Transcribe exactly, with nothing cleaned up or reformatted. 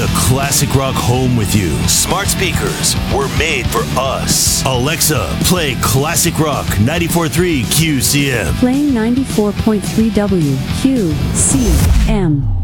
classic rock home with you. Smart speakers were made for us. Alexa, play Classic Rock ninety-four point three Q C M. Playing ninety-four point three W Q C M.